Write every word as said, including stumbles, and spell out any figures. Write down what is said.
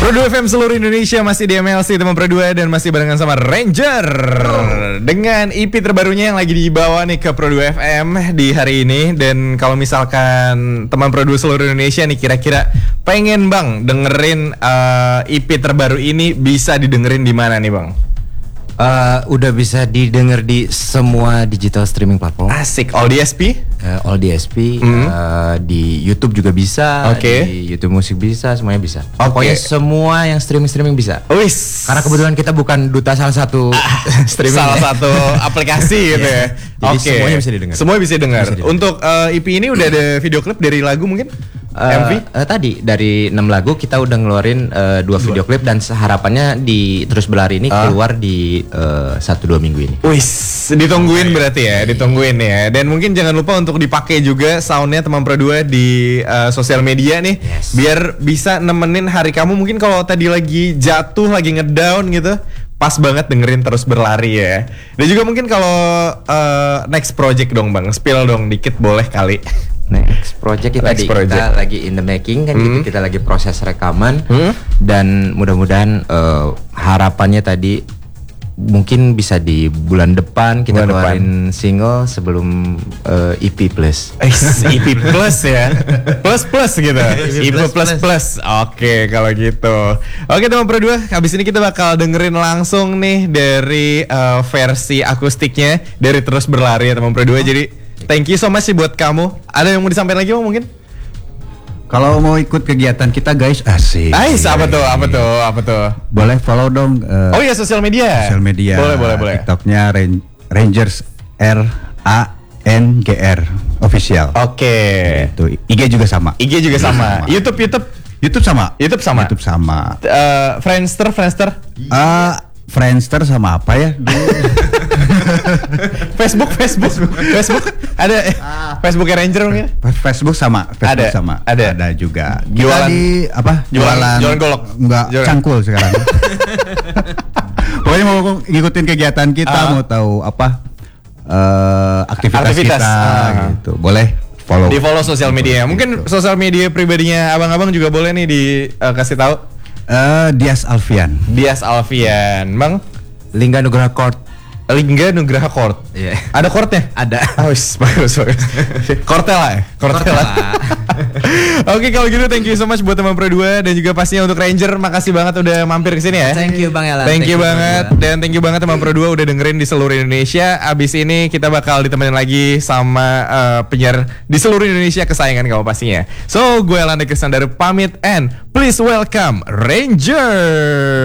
Pro dua F M seluruh Indonesia masih di M L C teman Pro dua dan masih barengan sama Ranger oh. dengan E P terbarunya yang lagi dibawa nih ke Pro dua F M di hari ini. Dan kalau misalkan teman Pro dua seluruh Indonesia nih kira-kira pengen bang dengerin uh, E P terbaru ini, bisa didengerin di mana nih bang? Uh, udah bisa didengar di semua digital streaming platform. Asik. All D S P? Uh, All D S P. Mm. Uh, di YouTube juga bisa. Okay. Di YouTube musik bisa, semuanya bisa. Okay. Pokoknya semua yang streaming-streaming bisa. Wis. Karena kebetulan kita bukan duta salah satu ah, streaming. Salah ya. satu aplikasi gitu ya. Jadi okay. semuanya bisa didengar. Semua bisa didengar. Untuk uh, E P ini udah ada video klip dari lagu mungkin? Uh, M V? Uh, tadi dari enam lagu kita udah ngeluarin uh, dua video klip dan harapannya di Terus Berlari ini uh. keluar di uh, satu dua minggu ini. Wis, ditungguin berarti ya, ditungguin ya. Dan mungkin jangan lupa untuk dipakai juga soundnya teman Pro dua di uh, sosial media nih, yes. biar bisa nemenin hari kamu. Mungkin kalau tadi lagi jatuh, lagi ngedown gitu, pas banget dengerin Terus Berlari ya. Dan juga mungkin kalau uh, next project dong bang, spill dong dikit boleh kali. Next project kita Next di, project. kita lagi in the making kan, hmm. gitu. Kita lagi proses rekaman hmm. dan mudah-mudahan uh, harapannya tadi mungkin bisa di bulan depan kita bulan keluarin depan. single sebelum uh, E P plus. Eh, E P plus ya, plus plus gitu. E P plus plus. plus. Oke kalau gitu. Oke teman Pro dua, habis ini kita bakal dengerin langsung nih dari uh, versi akustiknya dari Terus Berlari ya teman Pro dua. Oh. Jadi thank you so much sih buat kamu. Ada yang mau disampaikan lagi bang mungkin? Kalau mau ikut kegiatan kita guys, asik. Ais, apa tuh? Apa tuh? Apa tuh? Boleh follow dong. Uh, oh iya, sosial media. Sosial media. Boleh, boleh, boleh. TikToknya Ran- Rangers R A N G R official. Oke. Okay. Itu I G juga sama. I G juga sama. sama. YouTube, YouTube. YouTube sama. YouTube sama. YouTube sama. Uh, Friendster, Friendster. Uh, Friendster sama apa ya? Facebook, Facebook, Facebook. Ada ah. Facebooknya Ranger mungkin? Facebook sama, Facebook ada, sama. Ada, ada juga. Jualan kita di apa? Jualan, jualan golok. Enggak, jualan. Cangkul sekarang. Pokoknya mau ngikutin kegiatan kita, uh. mau tahu apa uh, aktivitas, aktivitas kita, uh. gitu. Boleh follow. Di follow sosial media. Mungkin gitu. Sosial media pribadinya abang-abang juga boleh nih dikasih uh, tahu. Uh, Dias Alfian. Dias Alfian, bang. Lingga Nugraha Court. Lingga Nugraha Court. Iya. Yeah. Ada courtnya? Ada. Oh, bagus bagus. Kortela ya? Kortela. Oke, kalau gitu thank you so much buat teman Pro dua dan juga pastinya untuk Ranger, makasih banget udah mampir ke sini ya. Thank you Bang Elan. Thank, thank you, you banget dan thank you banget teman Pro dua udah dengerin di seluruh Indonesia. Abis ini kita bakal ditemenin lagi sama uh, penyiar di seluruh Indonesia kesayangan kamu pastinya. So, gue Elan Dekesandar pamit and please welcome Ranger.